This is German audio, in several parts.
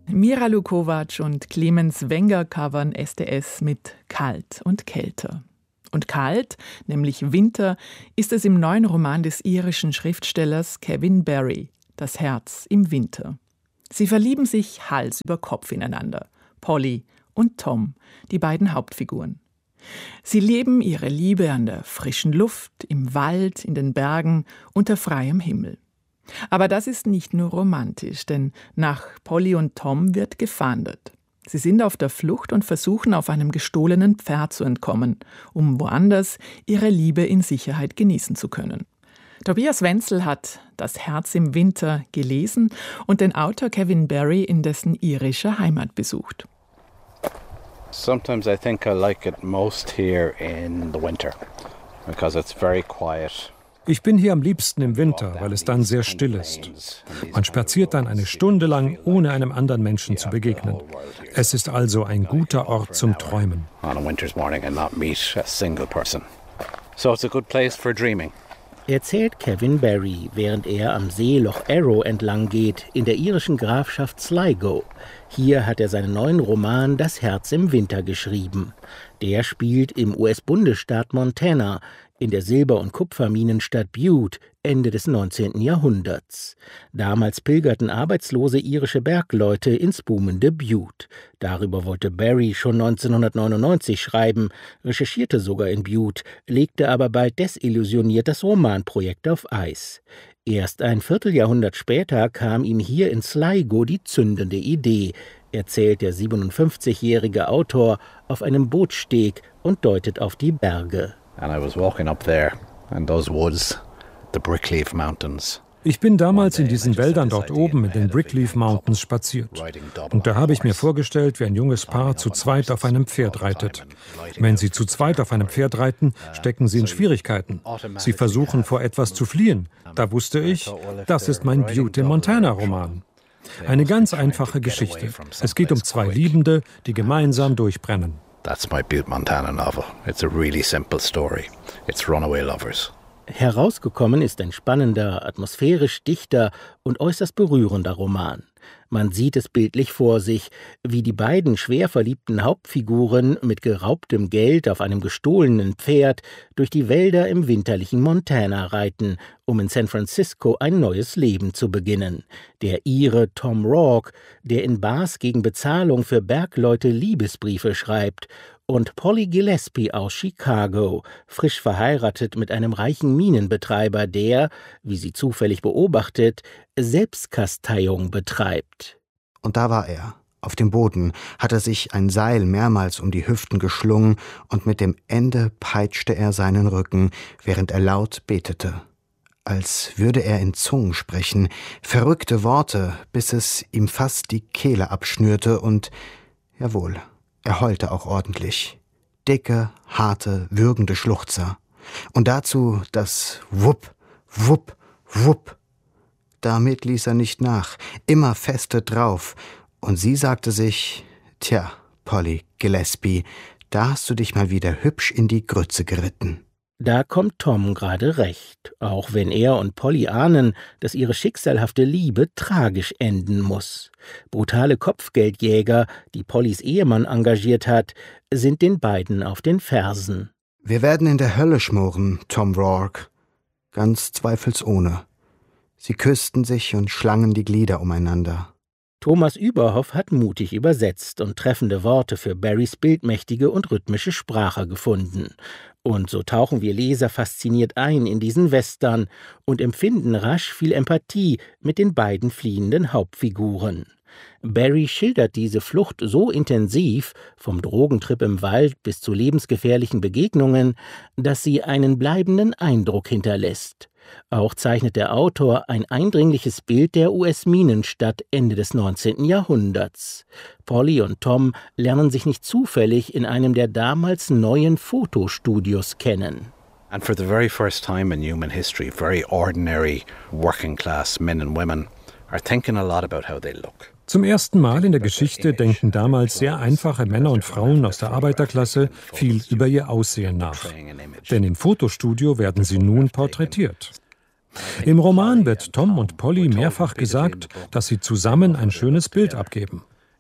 Mira Lukovac und Clemens Wenger covern SDS mit Kalt und Kälte. Und kalt, nämlich Winter, ist es im neuen Roman des irischen Schriftstellers Kevin Barry, Das Herz im Winter. Sie verlieben sich Hals über Kopf ineinander, Polly und Tom, die beiden Hauptfiguren. Sie leben ihre Liebe an der frischen Luft, im Wald, in den Bergen, unter freiem Himmel. Aber das ist nicht nur romantisch, denn nach Polly und Tom wird gefahndet. Sie sind auf der Flucht und versuchen, auf einem gestohlenen Pferd zu entkommen, um woanders ihre Liebe in Sicherheit genießen zu können. Tobias Wenzel hat Das Herz im Winter gelesen und den Autor Kevin Barry in dessen irischer Heimat besucht. Sometimes I think I like it most here in the winter because it's very quiet. Ich bin hier am liebsten im Winter, weil es dann sehr still ist. Man spaziert dann eine Stunde lang, ohne einem anderen Menschen zu begegnen. Es ist also ein guter Ort zum Träumen. Erzählt Kevin Barry, während er am See Loch Arrow entlang geht, in der irischen Grafschaft Sligo. Hier hat er seinen neuen Roman Das Herz im Winter geschrieben. Der spielt im US-Bundesstaat Montana, in der Silber- und Kupferminenstadt Butte, Ende des 19. Jahrhunderts. Damals pilgerten arbeitslose irische Bergleute ins boomende Butte. Darüber wollte Barry schon 1999 schreiben, recherchierte sogar in Butte, legte aber bald desillusioniert das Romanprojekt auf Eis. Erst ein Vierteljahrhundert später kam ihm hier in Sligo die zündende Idee, erzählt der 57-jährige Autor auf einem Bootssteg und deutet auf die Berge. And I was walking up there in those woods, the Brickleaf Mountains. Ich bin damals in diesen Wäldern dort oben in den Brickleaf Mountains spaziert. Und da habe ich mir vorgestellt, wie ein junges Paar zu zweit auf einem Pferd reitet. Wenn sie zu zweit auf einem Pferd reiten, stecken sie in Schwierigkeiten. Sie versuchen, vor etwas zu fliehen. Da wusste ich, das ist mein Butte in Montana-Roman. Eine ganz einfache Geschichte. Es geht um zwei Liebende, die gemeinsam durchbrennen. That's my Butte, Montana novel. It's a really simple story. It's runaway lovers. Herausgekommen ist ein spannender, atmosphärisch dichter und äußerst berührender Roman. Man sieht es bildlich vor sich, wie die beiden schwer verliebten Hauptfiguren mit geraubtem Geld auf einem gestohlenen Pferd durch die Wälder im winterlichen Montana reiten, um in San Francisco ein neues Leben zu beginnen. Der Ire Tom Rourke, der in Bars gegen Bezahlung für Bergleute Liebesbriefe schreibt, und Polly Gillespie aus Chicago, frisch verheiratet mit einem reichen Minenbetreiber, der, wie sie zufällig beobachtet, Selbstkasteiung betreibt. Und da war er. Auf dem Boden hat er sich ein Seil mehrmals um die Hüften geschlungen und mit dem Ende peitschte er seinen Rücken, während er laut betete. Als würde er in Zungen sprechen, verrückte Worte, bis es ihm fast die Kehle abschnürte und, jawohl, er heulte auch ordentlich. Dicke, harte, würgende Schluchzer. Und dazu das Wupp, Wupp, Wupp. Damit ließ er nicht nach, immer feste drauf. Und sie sagte sich, tja, Polly Gillespie, da hast du dich mal wieder hübsch in die Grütze geritten. Da kommt Tom gerade recht, auch wenn er und Polly ahnen, dass ihre schicksalhafte Liebe tragisch enden muss. Brutale Kopfgeldjäger, die Pollys Ehemann engagiert hat, sind den beiden auf den Fersen. Wir werden in der Hölle schmoren, Tom Rourke. Ganz zweifelsohne. Sie küssten sich und schlangen die Glieder umeinander. Thomas Überhoff hat mutig übersetzt und treffende Worte für Barrys bildmächtige und rhythmische Sprache gefunden. Und so tauchen wir Leser fasziniert ein in diesen Western und empfinden rasch viel Empathie mit den beiden fliehenden Hauptfiguren. Barry schildert diese Flucht so intensiv, vom Drogentrip im Wald bis zu lebensgefährlichen Begegnungen, dass sie einen bleibenden Eindruck hinterlässt. Auch zeichnet der Autor ein eindringliches Bild der US-Minenstadt Ende des 19. Jahrhunderts. Polly und Tom lernen sich nicht zufällig in einem der damals neuen Fotostudios kennen. And for the very first time in human history, very ordinary working class men and women are thinking a lot about how they look. Zum ersten Mal in der Geschichte denken damals sehr einfache Männer und Frauen aus der Arbeiterklasse viel über ihr Aussehen nach. Denn im Fotostudio werden sie nun porträtiert. Im Roman wird Tom und Polly mehrfach gesagt, dass sie zusammen ein schönes Bild abgeben.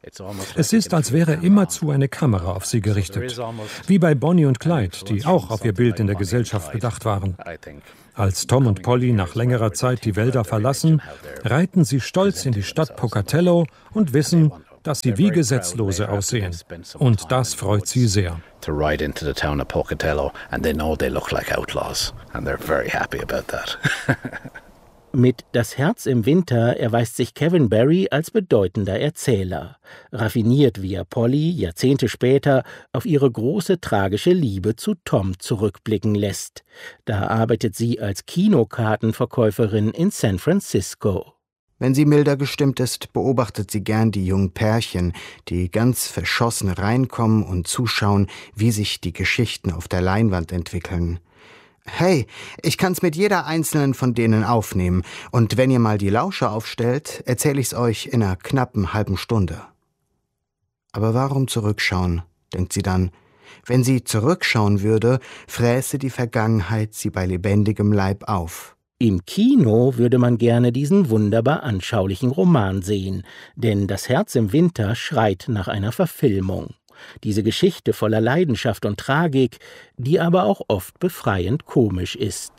Es ist, als wäre immerzu eine Kamera auf sie gerichtet. Wie bei Bonnie und Clyde, die auch auf ihr Bild in der Gesellschaft bedacht waren. Als Tom und Polly nach längerer Zeit die Wälder verlassen, reiten sie stolz in die Stadt Pocatello und wissen, dass sie wie Gesetzlose aussehen. Und das freut sie sehr. To ride into the town of Pocatello and they know they look like outlaws and they're very happy about that. Mit Das Herz im Winter erweist sich Kevin Barry als bedeutender Erzähler. Raffiniert, wie er Polly Jahrzehnte später auf ihre große tragische Liebe zu Tom zurückblicken lässt. Da arbeitet sie als Kinokartenverkäuferin in San Francisco. Wenn sie milder gestimmt ist, beobachtet sie gern die jungen Pärchen, die ganz verschossen reinkommen und zuschauen, wie sich die Geschichten auf der Leinwand entwickeln. Hey, ich kann's mit jeder einzelnen von denen aufnehmen, und wenn ihr mal die Lauscher aufstellt, erzähle ich's euch in einer knappen halben Stunde. Aber warum zurückschauen, denkt sie dann. Wenn sie zurückschauen würde, fräße die Vergangenheit sie bei lebendigem Leib auf. Im Kino würde man gerne diesen wunderbar anschaulichen Roman sehen, denn Das Herz im Winter schreit nach einer Verfilmung. Diese Geschichte voller Leidenschaft und Tragik, die aber auch oft befreiend komisch ist.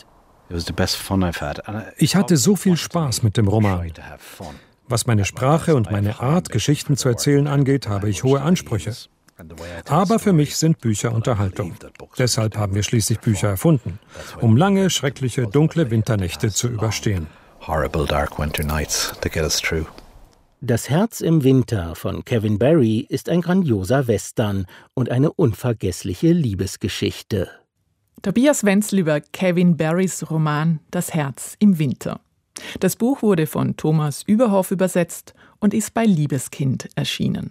Ich hatte so viel Spaß mit dem Roman. Was meine Sprache und meine Art, Geschichten zu erzählen angeht, habe ich hohe Ansprüche. Aber für mich sind Bücher Unterhaltung. Deshalb haben wir schließlich Bücher erfunden, um lange, schreckliche, dunkle Winternächte zu überstehen. Horrible dark winter nights to get us through. Das Herz im Winter von Kevin Barry ist ein grandioser Western und eine unvergessliche Liebesgeschichte. Tobias Wenzel über Kevin Barrys Roman Das Herz im Winter. Das Buch wurde von Thomas Überhoff übersetzt und ist bei Liebeskind erschienen.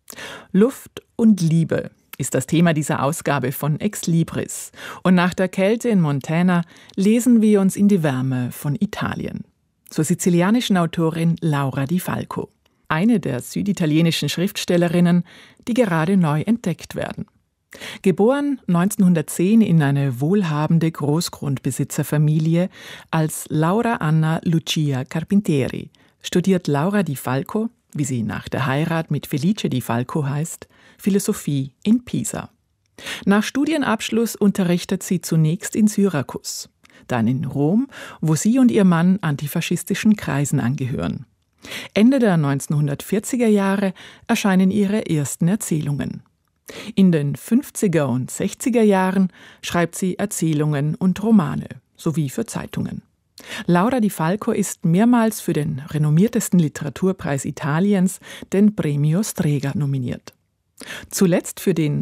Luft und Liebe ist das Thema dieser Ausgabe von Ex Libris. Und nach der Kälte in Montana lesen wir uns in die Wärme von Italien. Zur sizilianischen Autorin Laura Di Falco, eine der süditalienischen Schriftstellerinnen, die gerade neu entdeckt werden. Geboren 1910 in eine wohlhabende Großgrundbesitzerfamilie als Laura Anna Lucia Carpentieri, studiert Laura Di Falco, wie sie nach der Heirat mit Felice Di Falco heißt, Philosophie in Pisa. Nach Studienabschluss unterrichtet sie zunächst in Syrakus, dann in Rom, wo sie und ihr Mann antifaschistischen Kreisen angehören. Ende der 1940er Jahre erscheinen ihre ersten Erzählungen. In den 50er und 60er Jahren schreibt sie Erzählungen und Romane, sowie für Zeitungen. Laura Di Falco ist mehrmals für den renommiertesten Literaturpreis Italiens, den Premio Strega, nominiert. Zuletzt für den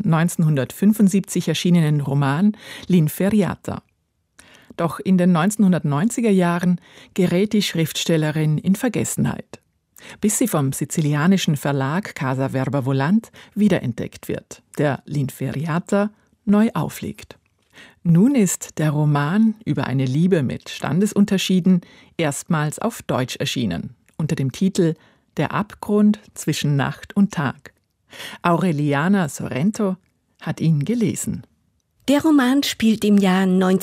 1975 erschienenen Roman L'Inferriata. Doch in den 1990er Jahren gerät die Schriftstellerin in Vergessenheit, bis sie vom sizilianischen Verlag Casa Verba Volant wiederentdeckt wird, der L'Inferriata neu auflegt. Nun ist der Roman über eine Liebe mit Standesunterschieden erstmals auf Deutsch erschienen, unter dem Titel Der Abgrund zwischen Nacht und Tag. Aureliana Sorrento hat ihn gelesen. Der Roman spielt im Jahr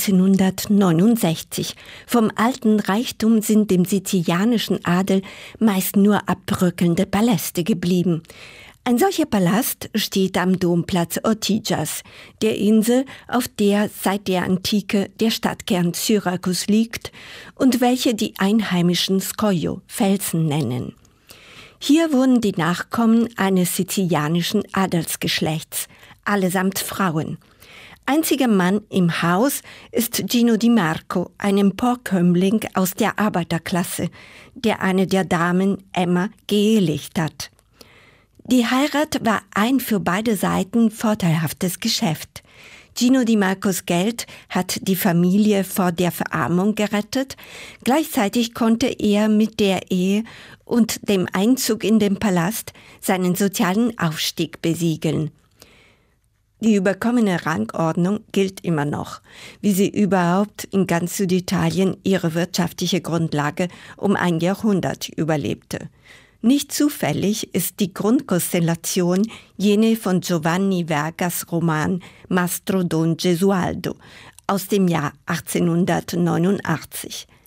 1969. Vom alten Reichtum sind dem sizilianischen Adel meist nur abbröckelnde Paläste geblieben. Ein solcher Palast steht am Domplatz Ortigas, der Insel, auf der seit der Antike der Stadtkern Syrakus liegt und welche die Einheimischen Scoglio, Felsen, nennen. Hier wurden die Nachkommen eines sizilianischen Adelsgeschlechts, allesamt Frauen. Einziger Mann im Haus ist Gino Di Marco, ein Emporkömmling aus der Arbeiterklasse, der eine der Damen, Emma, geehelicht hat. Die Heirat war ein für beide Seiten vorteilhaftes Geschäft. Gino Di Marcos Geld hat die Familie vor der Verarmung gerettet. Gleichzeitig konnte er mit der Ehe und dem Einzug in den Palast seinen sozialen Aufstieg besiegeln. Die überkommene Rangordnung gilt immer noch, wie sie überhaupt in ganz Süditalien ihre wirtschaftliche Grundlage um ein Jahrhundert überlebte. Nicht zufällig ist die Grundkonstellation jene von Giovanni Vergas Roman Mastro Don Gesualdo aus dem Jahr 1889.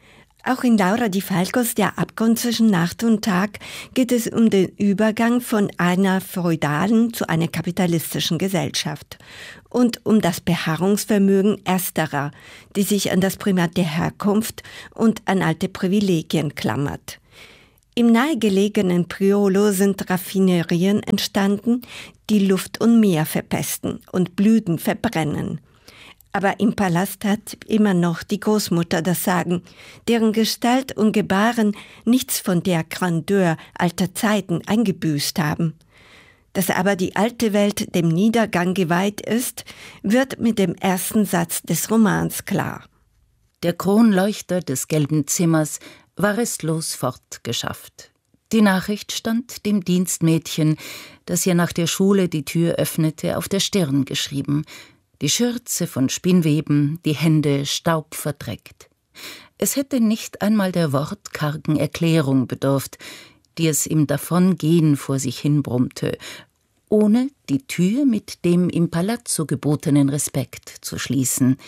Auch in Laura Di Falcos Der Abgrund zwischen Nacht und Tag geht es um den Übergang von einer feudalen zu einer kapitalistischen Gesellschaft und um das Beharrungsvermögen ersterer, die sich an das Primat der Herkunft und an alte Privilegien klammert. Im nahegelegenen Priolo sind Raffinerien entstanden, die Luft und Meer verpesten und Blüten verbrennen. Aber im Palast hat immer noch die Großmutter das Sagen, deren Gestalt und Gebaren nichts von der Grandeur alter Zeiten eingebüßt haben. Dass aber die alte Welt dem Niedergang geweiht ist, wird mit dem ersten Satz des Romans klar. Der Kronleuchter des gelben Zimmers war restlos fortgeschafft. Die Nachricht stand dem Dienstmädchen, das ihr nach der Schule die Tür öffnete, auf der Stirn geschrieben. Die Schürze von Spinnweben, die Hände staubverdreckt. Es hätte nicht einmal der wortkargen Erklärung bedurft, die es im Davongehen vor sich hinbrummte, ohne die Tür mit dem im Palazzo gebotenen Respekt zu schließen.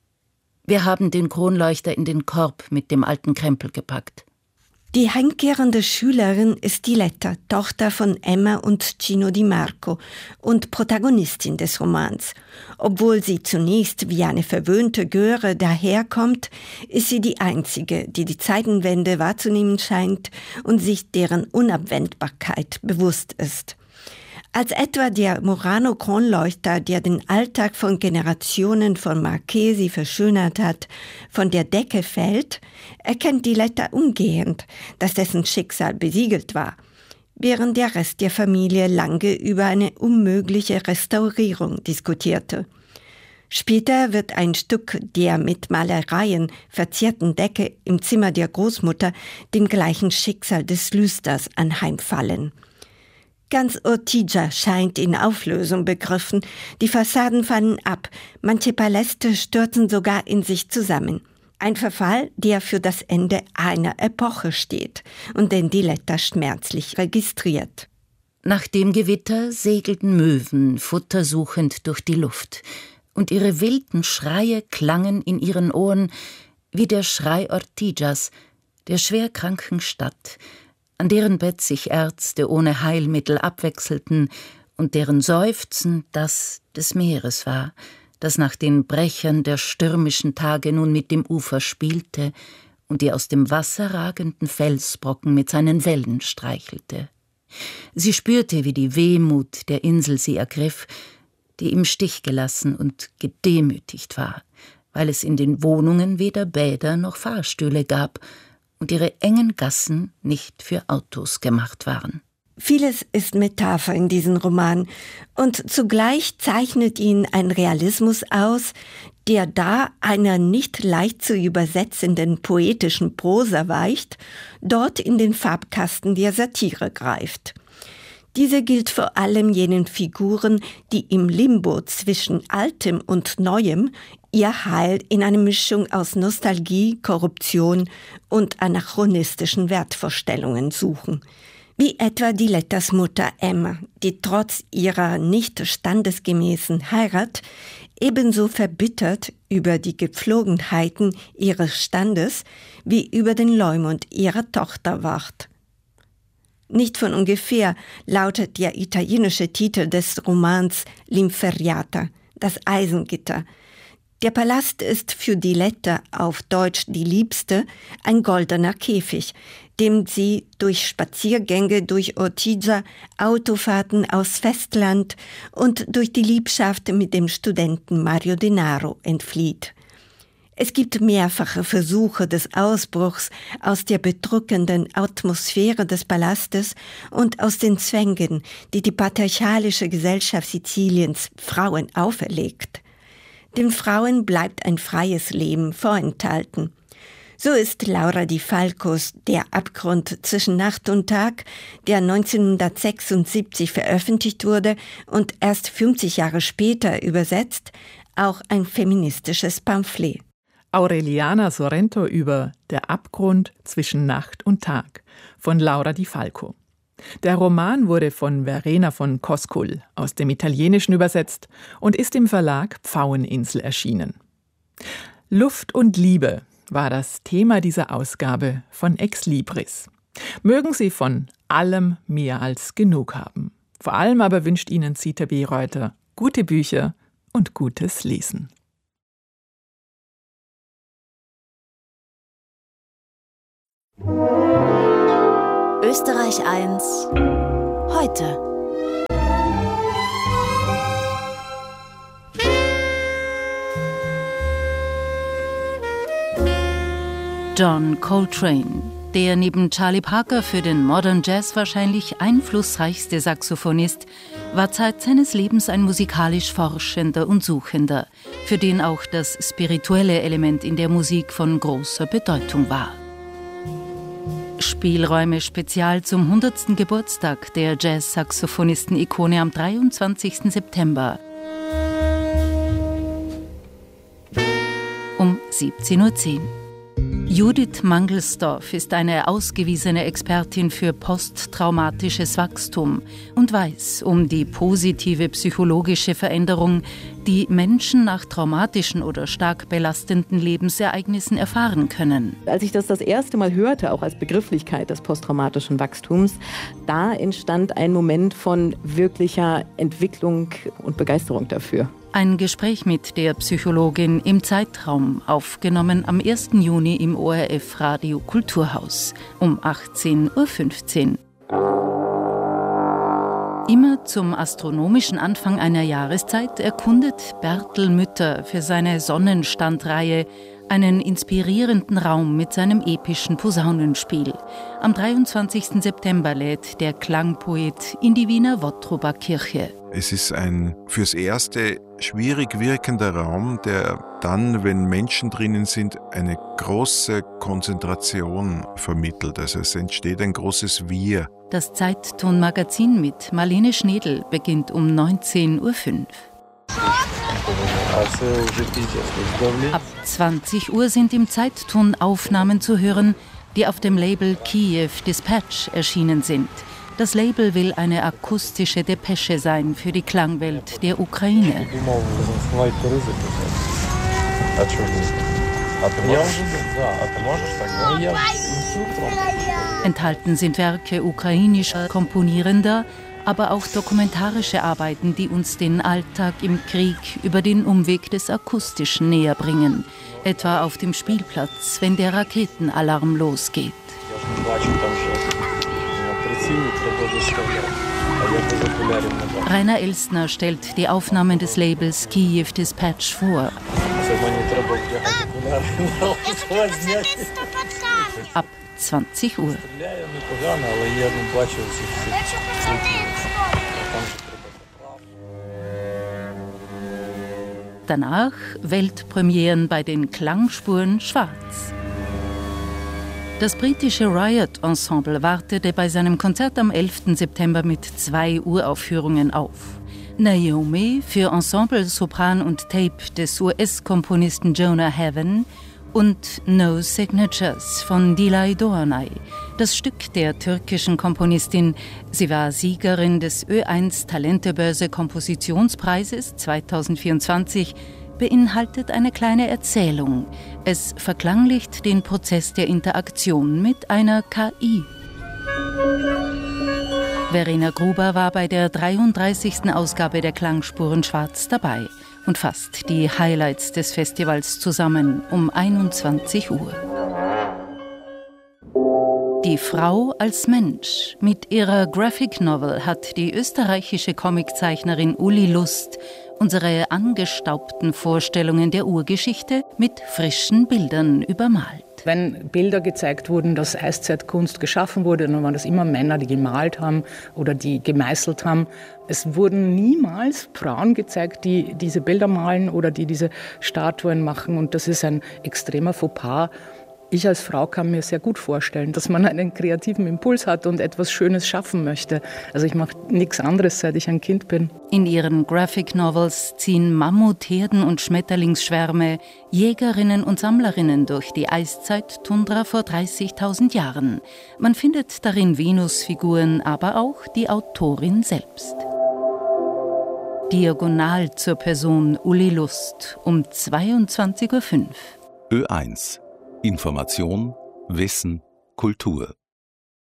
Wir haben den Kronleuchter in den Korb mit dem alten Krempel gepackt. Die heimkehrende Schülerin ist Diletta, Tochter von Emma und Gino Di Marco und Protagonistin des Romans. Obwohl sie zunächst wie eine verwöhnte Göre daherkommt, ist sie die Einzige, die die Zeitenwende wahrzunehmen scheint und sich deren Unabwendbarkeit bewusst ist. Als etwa der Murano-Kronleuchter, der den Alltag von Generationen von Marchesi verschönert hat, von der Decke fällt, erkennt Diletta umgehend, dass dessen Schicksal besiegelt war, während der Rest der Familie lange über eine unmögliche Restaurierung diskutierte. Später wird ein Stück der mit Malereien verzierten Decke im Zimmer der Großmutter dem gleichen Schicksal des Lüsters anheimfallen. Ganz Ortigia scheint in Auflösung begriffen, die Fassaden fallen ab, manche Paläste stürzen sogar in sich zusammen. Ein Verfall, der für das Ende einer Epoche steht und den Diletta schmerzlich registriert. Nach dem Gewitter segelten Möwen futtersuchend durch die Luft, und ihre wilden Schreie klangen in ihren Ohren wie der Schrei Ortigias, der schwerkranken Stadt, an deren Bett sich Ärzte ohne Heilmittel abwechselten und deren Seufzen das des Meeres war, das nach den Brechern der stürmischen Tage nun mit dem Ufer spielte und die aus dem Wasser ragenden Felsbrocken mit seinen Wellen streichelte. Sie spürte, wie die Wehmut der Insel sie ergriff, die im Stich gelassen und gedemütigt war, weil es in den Wohnungen weder Bäder noch Fahrstühle gab und ihre engen Gassen nicht für Autos gemacht waren. Vieles ist Metapher in diesem Roman und zugleich zeichnet ihn ein Realismus aus, der da einer nicht leicht zu übersetzenden poetischen Prosa weicht, dort in den Farbkasten der Satire greift. Diese gilt vor allem jenen Figuren, die im Limbo zwischen Altem und Neuem ihr Heil in einer Mischung aus Nostalgie, Korruption und anachronistischen Wertvorstellungen suchen. Wie etwa Dilettas Mutter Emma, die trotz ihrer nicht standesgemäßen Heirat ebenso verbittert über die Gepflogenheiten ihres Standes wie über den Leumund ihrer Tochter wacht. Nicht von ungefähr lautet der italienische Titel des Romans L'Inferriata, das Eisengitter. Der Palast ist für Diletta, auf Deutsch die Liebste, ein goldener Käfig, dem sie durch Spaziergänge durch Ortigia, Autofahrten aus Festland und durch die Liebschaft mit dem Studenten Mario Denaro entflieht. Es gibt mehrfache Versuche des Ausbruchs aus der bedrückenden Atmosphäre des Palastes und aus den Zwängen, die die patriarchalische Gesellschaft Siziliens Frauen auferlegt. Den Frauen bleibt ein freies Leben vorenthalten. So ist Laura Di Falcos Der Abgrund zwischen Nacht und Tag, der 1976 veröffentlicht wurde und erst 50 Jahre später übersetzt, auch ein feministisches Pamphlet. Aureliana Sorrento über Der Abgrund zwischen Nacht und Tag von Laura Di Falco. Der Roman wurde von Verena von Koskul aus dem Italienischen übersetzt und ist im Verlag Pfaueninsel erschienen. Luft und Liebe, war das Thema dieser Ausgabe von Ex Libris. Mögen Sie von allem mehr als genug haben. Vor allem aber wünscht Ihnen Zita Bereuter gute Bücher und gutes Lesen. Österreich 1 heute. John Coltrane, der neben Charlie Parker für den Modern Jazz wahrscheinlich einflussreichste Saxophonist, war Zeit seines Lebens ein musikalisch Forschender und Suchender, für den auch das spirituelle Element in der Musik von großer Bedeutung war. Spielräume spezial zum 100. Geburtstag der Jazz-Saxophonisten-Ikone am 23. September um 17:10 Uhr. Judith Mangelsdorf ist eine ausgewiesene Expertin für posttraumatisches Wachstum und weiß um die positive psychologische Veränderung, die Menschen nach traumatischen oder stark belastenden Lebensereignissen erfahren können. Als ich das erste Mal hörte, auch als Begrifflichkeit des posttraumatischen Wachstums, da entstand ein Moment von wirklicher Entwicklung und Begeisterung dafür. Ein Gespräch mit der Psychologin im Zeitraum, aufgenommen am 1. Juni im ORF Radio Kulturhaus um 18:15 Uhr. Immer zum astronomischen Anfang einer Jahreszeit erkundet Bertel Mütter für seine Sonnenstandreihe einen inspirierenden Raum mit seinem epischen Posaunenspiel. Am 23. September lädt der Klangpoet in die Wiener Wottrober Kirche. Es ist ein fürs Erste schwierig wirkender Raum, der dann, wenn Menschen drinnen sind, eine große Konzentration vermittelt. Also es entsteht ein großes Wir. Das Zeitton-Magazin mit Marlene Schnedl beginnt um 19:05 Uhr. Ab 20 Uhr sind im Zeitton Aufnahmen zu hören, die auf dem Label Kiew Dispatch erschienen sind. Das Label will eine akustische Depesche sein für die Klangwelt der Ukraine. Enthalten sind Werke ukrainischer Komponierender, aber auch dokumentarische Arbeiten, die uns den Alltag im Krieg über den Umweg des Akustischen näher bringen. Etwa auf dem Spielplatz, wenn der Raketenalarm losgeht. Rainer Elstner stellt die Aufnahmen des Labels Kiew Dispatch vor. Ab 20 Uhr. Danach Weltpremieren bei den Klangspuren Schwarz. Das britische Riot Ensemble wartete bei seinem Konzert am 11. September mit 2 Uraufführungen auf. Naomi für Ensemble, Sopran und Tape des US-Komponisten Jonah Heaven und No Signatures von Dilay Doğanay, das Stück der türkischen Komponistin. Sie war Siegerin des Ö1 Talentebörse Kompositionspreises 2024, beinhaltet eine kleine Erzählung. Es verklanglicht den Prozess der Interaktion mit einer KI. Verena Gruber war bei der 33. Ausgabe der Klangspuren Schwarz dabei und fasst die Highlights des Festivals zusammen um 21 Uhr. Die Frau als Mensch. Mit ihrer Graphic Novel hat die österreichische Comiczeichnerin Uli Lust unsere angestaubten Vorstellungen der Urgeschichte mit frischen Bildern übermalt. Wenn Bilder gezeigt wurden, dass Eiszeitkunst geschaffen wurde, dann waren das immer Männer, die gemalt haben oder die gemeißelt haben. Es wurden niemals Frauen gezeigt, die diese Bilder malen oder die diese Statuen machen. Und das ist ein extremer Fauxpas. Ich als Frau kann mir sehr gut vorstellen, dass man einen kreativen Impuls hat und etwas Schönes schaffen möchte. Also ich mache nichts anderes, seit ich ein Kind bin. In ihren Graphic Novels ziehen Mammutherden und Schmetterlingsschwärme, Jägerinnen und Sammlerinnen durch die Eiszeit-Tundra vor 30.000 Jahren. Man findet darin Venusfiguren, aber auch die Autorin selbst. Diagonal zur Person Uli Lust um 22:05 Ö1 Information, Wissen, Kultur.